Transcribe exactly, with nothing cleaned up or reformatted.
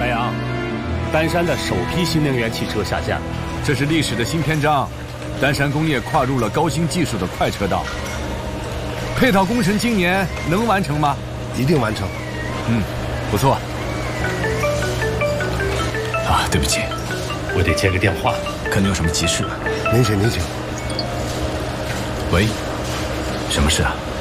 白杨，丹山的首批新能源汽车下线了， 这是历史的新篇章。丹山工业跨入了高新技术的快车道。配套工程今年能完成吗？ 一定完成。 嗯，不错。 啊，对不起，我得接个电话，可能有什么急事。 您请，您请。 喂，什么事啊？